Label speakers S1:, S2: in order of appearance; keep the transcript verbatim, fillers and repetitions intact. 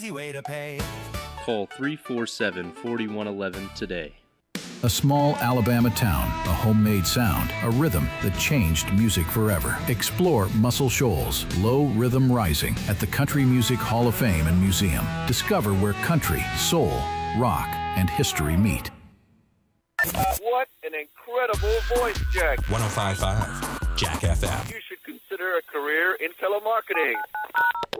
S1: Way to pay.
S2: Call three four seven, four one one one today.
S3: A small Alabama town, a homemade sound, a rhythm that changed music forever. Explore Muscle Shoals, Low Rhythm Rising at the Country Music Hall of Fame and Museum. Discover where country, soul, rock, and history meet.
S4: What an incredible voice, Jack.
S1: one oh five point five Jack F M.
S4: You should consider a career in telemarketing.